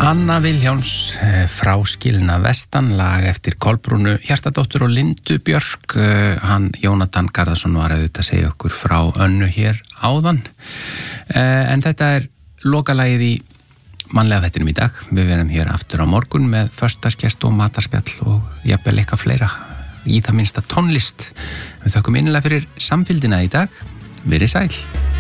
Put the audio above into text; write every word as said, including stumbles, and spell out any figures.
Anna Vilhjálms, Fráskilna vestan, lag eftir Kolbrúnu Hjartardóttur og Lindu Björk. Hann Jónatan Garðarsson var auðvitað að segja okkur frá Önnu hér áðan. En þetta er lokalagið í mannlega þættinum í dag. Við verðum hér aftur á morgun með föstudagsgest og matarspjall og jafnvel eitthvað fleira. Í það minnsta tónlist. Við þökkum innilega fyrir samfylgdina í dag. Verið sæl.